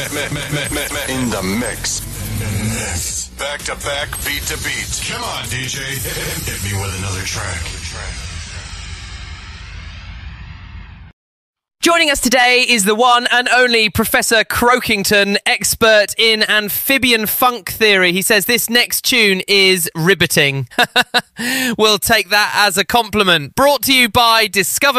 In the mix. Back to back, beat to beat. Come on, DJ. Hit me with another track. Joining us today is the one and only Professor Croakington, expert in amphibian funk theory. He says this next tune is riveting. We'll take that as a compliment. Brought to you by Discover